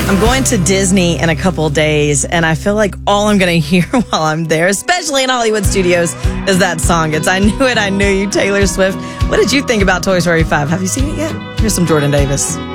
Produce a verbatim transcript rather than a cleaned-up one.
I'm going to Disney in a couple days, and I feel like all I'm going to hear while I'm there, especially in Hollywood Studios, is that song. It's I Knew It, I Knew You, Taylor Swift. What did you think about Toy Story five? Have you seen it yet? Here's some Jordan Davis.